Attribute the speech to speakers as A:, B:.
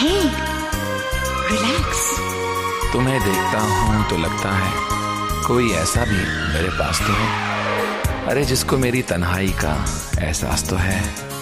A: हे, relax.
B: तुम्हें देखता हूँ तो लगता है कोई ऐसा भी मेरे पास तो है, अरे जिसको मेरी तन्हाई का एहसास तो है।